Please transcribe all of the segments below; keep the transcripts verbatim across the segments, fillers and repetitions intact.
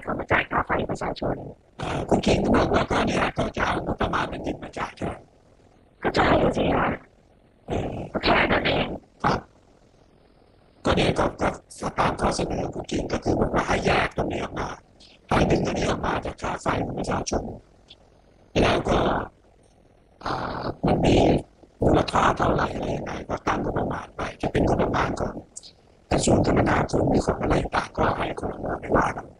เขามาจ่ายค่าไฟประชาชนคุณเก่งก็บอกว่าก็เนี่ยก็จะเอางบประมาณแผ่นดินมาจ่ายแทนก็ใช่สิฮะแค่นั้นเองครับก็เนี่ยก็ก็ตามข้อเสนอคุณเก่งก็คือบอกว่าให้แยกตรงนี้ออกมาให้ดึงตรงนี้ออกมาจากค่าไฟของประชาชนแล้วก็มันมีมูลค่าเท่าไหร่อะไรยังไงก็ตั้งงบประมาณไปจะเป็นงบประมาณของกระทรวงคมนาคมหรือของอะไรต่างก็ให้คนละไม่ว่ากัน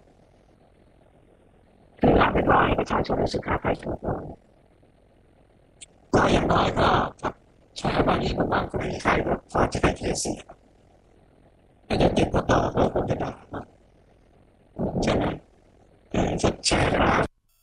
คือเอาเป็นว่าให้ประชาชนรู้สึกค่าไฟถูกลงก็อย่างน้อยก็ใช้บางทีผมว่าก็ไม่มีใครแบบฟ้าจะได้เทียเสียแต่จะเก็บก็ต่อก็คงจะด่าใช่ไหมจะแชร์มา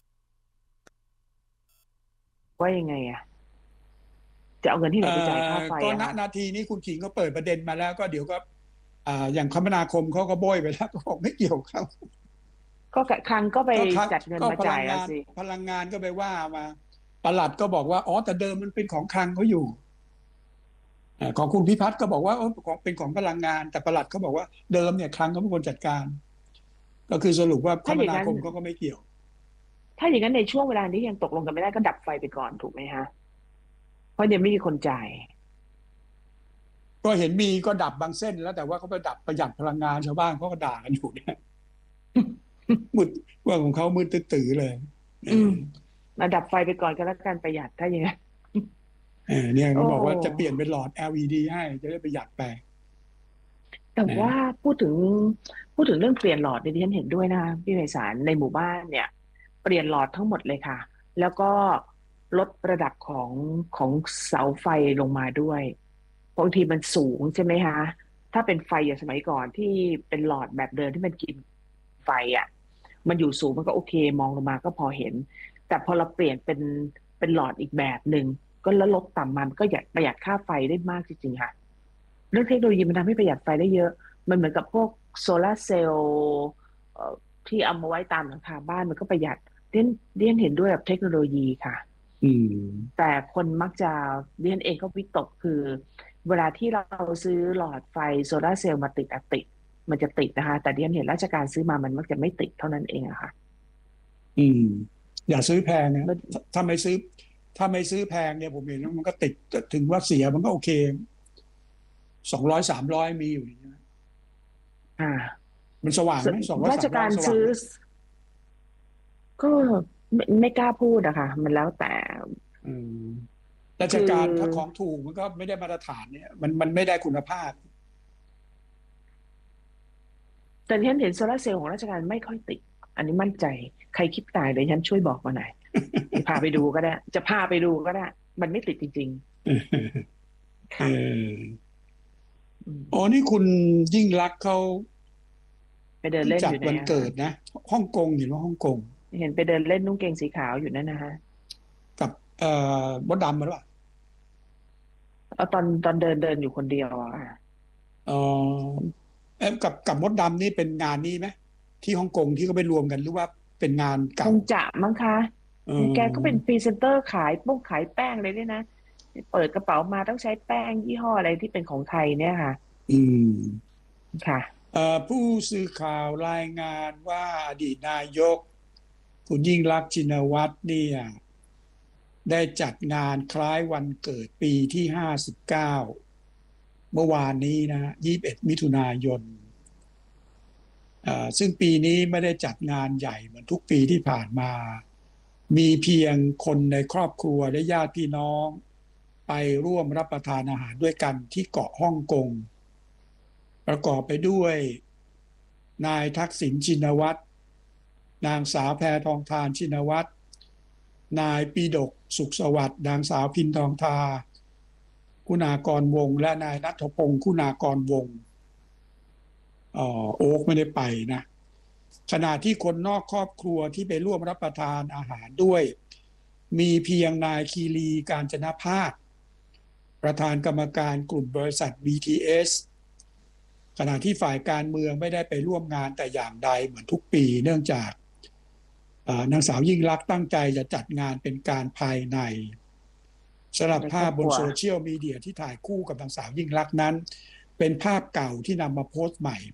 ว่ายังไงอะจะเอาเงินที่ไหนไปจ่ายค่าไฟก็ณอะนาทีนี้คุณขิงก็เปิดประเด็นมาแล้วก็เดี๋ยวก็อย่างคมนาคมเขาก็โบยไปแล้วก็บอกไม่เกี่ยวเขาก็ครั้งก็ไปจัดเงินมาจ่ายแล้วสิพลังงานก็ไปว่ามาปลัดก็บอกว่าอ๋อแต่เดิมมันเป็นของคลังเขาอยู่ของคุณพิพัฒน์ก็บอกว่าของเป็นของพลังงานแต่ปลัดเขาบอกว่าเดิมเนี่ยคลังเขาเป็นคนจัดการก็คือสรุปว่าคมนาคมเขาก็ไม่เกี่ยวถ้าอย่างนั้นในช่วงเวลานี้ยังตกลงกันไม่ได้ก็ดับไฟไปก่อนถูกไหมฮะเพราะยังไม่มีคนจ่ายก็เห็นมีก็ดับบางเส้นแล้วแต่ว่าเขาไปดับประหยัดพลังงานชาวบ้านเขาก็ด่ากันอยู่เนี่ยมืดว่าของเขามืดตื้อเลยอืมมาดับไฟไปก่อนก็แล้วกันประหยัดถ้าอย่างนั้นเออเนี่ยเขาบอกว่าจะเปลี่ยนเป็นหลอด แอล อี ดี ให้จะได้ประหยัดไปแต่ว่าพูดถึงพูดถึงเรื่องเปลี่ยนหลอดดิฉันเห็นด้วยนะพี่ไพศาลในหมู่บ้านเนี่ยเปลี่ยนหลอดทั้งหมดเลยค่ะแล้วก็ลดระดับของของเสาไฟลงมาด้วยบางทีมันสูงใช่ไหมคะถ้าเป็นไฟอย่างสมัยก่อนที่เป็นหลอดแบบเดิมที่มันกินไฟอ่ะมันอยู่สูงมันก็โอเคมองลงมาก็พอเห็นแต่พอเราเปลี่ยนเป็นเป็นหลอดอีกแบบหนึ่งก็แล้วลดต่ำมันก็ประหยัดค่าไฟได้มากจริงๆค่ะเรื่องเทคโนโลยีมันทำให้ประหยัดไฟได้เยอะมันเหมือนกับพวกโซลาร์เซลล์ที่เอามาไว้ตามหลังคาบ้านมันก็ประหยัดเรียนเรียนเห็นด้วยกับเทคโนโลยีค่ะอืมแต่คนมักจะเรียนเองก็วิตกคือเวลาที่เราซื้อหลอดไฟโซลาร์เซลล์มาติดอะติดมันจะติดนะคะแต่เรียนเห็นราชการซื้อมามันมักจะไม่ติดเท่านั้นเองอะค่ะอืมอย่าซื้อแพงนะถ้าไม่ซื้อถ้าไม่ซื้อแพงเนี่ยผมเห็นมันก็ติดถึงว่าเสียมันก็โอเคสองร้อยสามร้อยมีอยู่นี่นะอ่ามันสว่างไหมสองร้อยราชสามร้อยการซื้อสว่างไหมก็ไม่ไม่กล้าพูดอะค่ะมันแล้วแต่อืมราชคือการถ้าของถูกมันก็ไม่ได้มาตรฐานเนี่ยมันมันไม่ได้คุณภาพแต่ที่ฉันเห็นโซลาร์เซลล์ของราชการไม่ค่อยติดอันนี้มั่นใจใครคิดตายเลยฉันช่วยบอกมาหน่อยพาไปดูก็ได้จะพาไปดูก็ได้มันไม่ติดจริงๆเอค่ะออ๋อนี่คุณยิ่งลักษณ์เขาไปเดินเล่นจัดวันอยู่ไหนอะคะเกิดนะฮ่องกงเห็นว่าฮ่องกงเห็นไปเดินเล่นนุ่งเกงสีขาวอยู่นั่นนะฮะกับเอ่อมดดำมาหรือเปล่าเอาตอนตอนเดินเดินอยู่คนเดียวอะค่ะอ๋อเอ๊ะกับกับมดดำนี่เป็นงานนี้ไหมที่ฮ่องกงที่เขาไปรวมกันหรือว่าเป็นงานเก่าคงจะมั้งคะเอแกก็เป็นอพรีเซนเตอร์ขายปุ้งขายแป้งเลยด้วยนะเปิดกระเป๋ามาต้องใช้แป้งยี่ห้ออะไรที่เป็นของไทยเนี่ยค่ะอืมค่ะเอ่อผู้สื่อข่าวรายงานว่าอดีตนายกคุณยิ่งลักษณ์ชินวัตรเนี่ยได้จัดงานคล้ายวันเกิดปีที่ห้าสิบเก้าเมื่อวานนี้นะยี่สิบเอ็ดมิถุนายนซึ่งปีนี้ไม่ได้จัดงานใหญ่เหมือนทุกปีที่ผ่านมา มีเพียงคนในครอบครัวและญาติพี่น้องไปร่วมรับประทานอาหารด้วยกันที่เกาะฮ่องกงประกอบไปด้วยนายทักษิณชินวัตรนางสาวแพทองธารชินวัตรนายปิฎกสุขสวัสดิ์นางสาวพินทองทาคุณากรวงศ์และนายณัฐพงศ์คุณากรวงศ์โอ๊กไม่ได้ไปนะขณะที่คนนอกครอบครัวที่ไปร่วมรับประทานอาหารด้วยมีเพียงนายคีรีกาญจนภาคประธานกรรมการกลุ่มบริษัท บี ที เอส ขณะที่ฝ่ายการเมืองไม่ได้ไปร่วมงานแต่อย่างใดเหมือนทุกปีเนื่องจากนางสาวยิ่งลักษณ์ตั้งใจจะจัดงานเป็นการภายในสำหรับภาพบนโซเชียลมีเดียที่ถ่ายคู่กับนางสาวยิ่งลักษณ์นั้นเป็นภาพเก่าที่นำมาโพสต์ใหม่